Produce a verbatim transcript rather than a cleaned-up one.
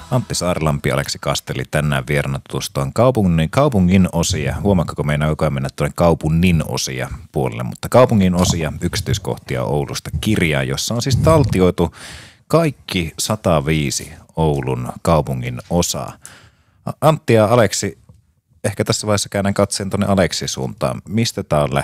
Antti Saarilampi, Aleksi Kasteli tänään vieraana tutustuaan kaupungin, kaupungin osia. Huomaatko, meinaa koko ajan mennä tuonne kaupungin osia puolelle, mutta kaupungin osia, yksityiskohtia Oulusta kirjaa, jossa on siis taltioitu kaikki sata viisi Oulun kaupungin osaa. Antti ja Aleksi, ehkä tässä vaiheessa käännän katseen tuonne Aleksi suuntaan. Mistä tämä on